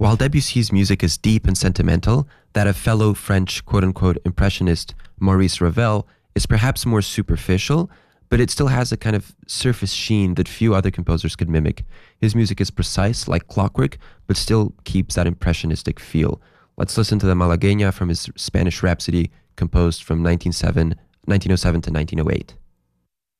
While Debussy's music is deep and sentimental, that of fellow French quote-unquote impressionist Maurice Ravel is perhaps more superficial, but it still has a kind of surface sheen that few other composers could mimic. His music is precise, like clockwork, but still keeps that impressionistic feel. Let's listen to the Malagueña from his Spanish Rhapsody, composed from 1907 to 1908.